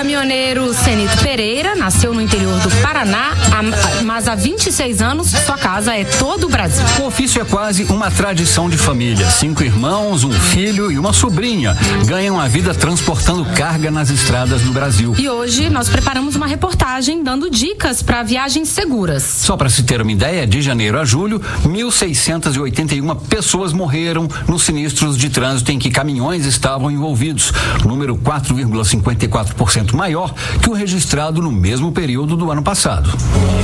caminhoneiro Zenito Pereira nasceu no interior do Paraná, mas há 26 anos sua casa é todo o Brasil. O ofício é quase uma tradição de família. 5 irmãos, um filho e uma sobrinha ganham a vida transportando carga nas estradas do Brasil. E hoje nós preparamos uma reportagem dando dicas para viagens seguras. Só para se ter uma ideia, de janeiro a julho, 1.681 pessoas morreram nos sinistros de trânsito em que caminhões estavam envolvidos, número 4,54% maior que o registrado no mesmo período do ano passado.